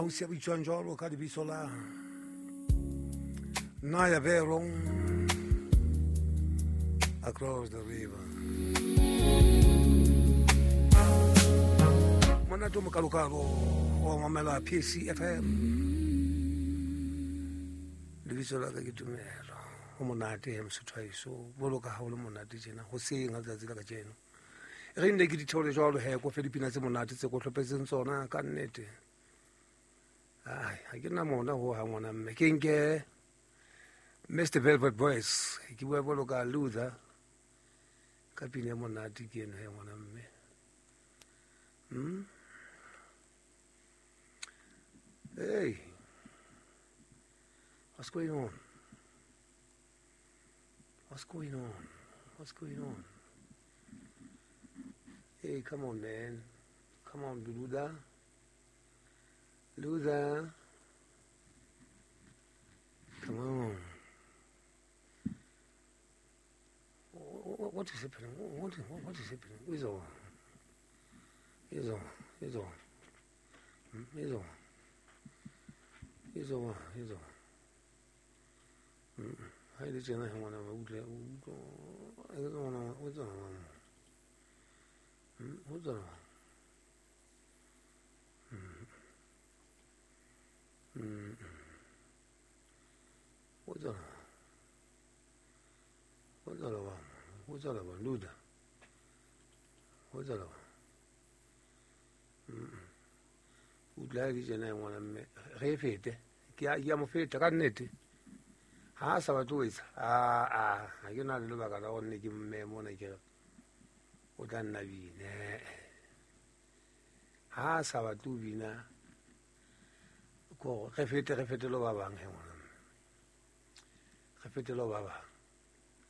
ausi a bitswang jwalo ka lebitso la Naya Verong Across the River. Monate o mokalokalo o mamela PCFM. Lebitso la ka ke Tumelo. Ho monate he Mosotho boloka ha o le monate tjena ho seng ha tsatsi la ka tjena. Re nne ke dithole jwalo he ko Filipina tse monate tse ko hlopetseng tsona ka nnete. Ai ha ke na mona ho ha ngwana mme ke nke Mr. Velvet Voice ke bua bolo ka Luther ka pina ya monate ke eno he ngwana mme. Hey, what's going on? What's going on? What's going on? Hey, come on, man. Come on, Luther. Luther. Come on. What is happening? What is happening? He's on. He's on. He's on. He's on. He's on. He's on. Hai le tsena he ngwana o utlwe I don't know what's on. What's on? What's on? What's on? What's on? Luda. What's on? Utlwa le tsena he ngwana mme re fete ke ya mo feta ka nnete. Ha sa batho etsa ha ke na le lebaka la gonne ke mme mona ke o tla nna bine ha sa batho bina ko re fete lo ba bang he ngwana re fete lo ba bang